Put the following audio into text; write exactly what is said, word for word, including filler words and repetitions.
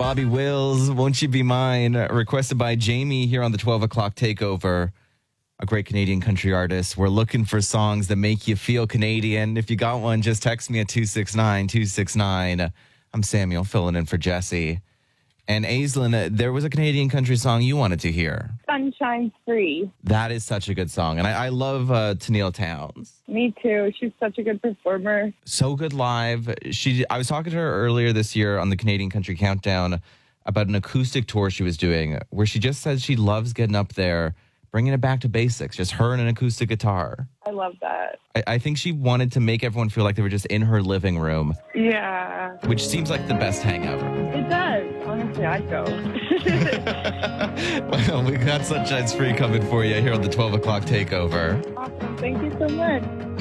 Bobby Wills, Won't You Be Mine, requested by Jamie here on the twelve o'clock takeover. A great Canadian country artist. We're looking for songs that make you feel Canadian. If you got one, just text me at two six nine two six nine. I'm Samuel, filling in for Jesse. And Aislinn, there was a Canadian country song you wanted to hear. Sunshine Free. That is such a good song. And I, I love uh, Tennille Townes. Me too. She's such a good performer. So good live. She, I was talking to her earlier this year on the Canadian Country Countdown about an acoustic tour she was doing where she just says she loves getting up there, bringing it back to basics, just her and an acoustic guitar. I love that. I, I think she wanted to make everyone feel like they were just in her living room. Yeah. Which seems like the best hangout. It does. Honestly, I'd go. Well, we got Sunshine's Free coming for you here on the twelve o'clock takeover. Awesome. Thank you so much.